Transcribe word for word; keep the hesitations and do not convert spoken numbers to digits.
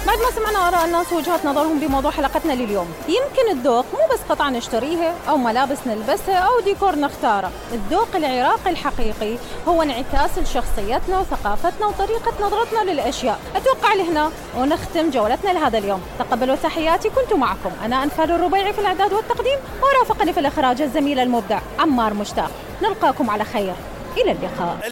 بعد ما سمعنا آراء الناس ووجهات نظرهم بموضوع حلقتنا لليوم، يمكن الذوق مو بس قطعة نشتريها أو ملابس نلبسها أو ديكور نختاره. الذوق العراقي الحقيقي هو انعكاس لشخصيتنا وثقافتنا وطريقة نظرتنا للأشياء. أتوقع لهنا ونختم جولتنا لهذا اليوم. تقبلوا تحياتي، كنت معكم أنا أنفال الربيعي في الإعداد والتقديم، ورافقني في الإخراج الزميل المبدع عمار مشتاق. نلقاكم على خير، إلى اللقاء.